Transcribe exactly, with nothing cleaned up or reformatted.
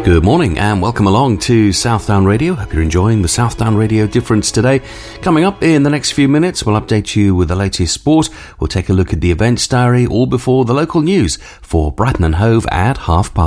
Good morning and welcome along to Southdown Radio. Hope you're enjoying the Southdown Radio Difference today. Coming up in the next few minutes, we'll update you with the latest sport. We'll take a look at the events diary, all before the local news for Brighton and Hove at half past.